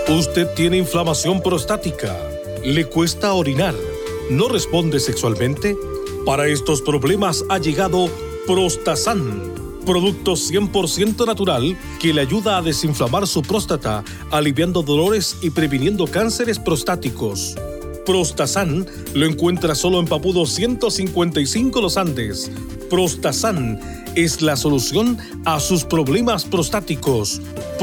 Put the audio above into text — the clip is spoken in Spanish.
Usted tiene inflamación prostática, le cuesta orinar, no responde sexualmente. Para estos problemas ha llegado Prostasan, producto 100% natural que le ayuda a desinflamar su próstata, aliviando dolores y previniendo cánceres prostáticos. Prostasan lo encuentra solo en Papudo 155 Los Andes. Prostasan es la solución a sus problemas prostáticos.